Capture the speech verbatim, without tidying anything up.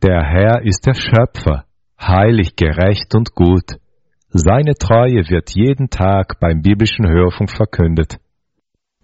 Der Herr ist der Schöpfer, heilig, gerecht und gut. Seine Treue wird jeden Tag beim biblischen Hörfunk verkündet.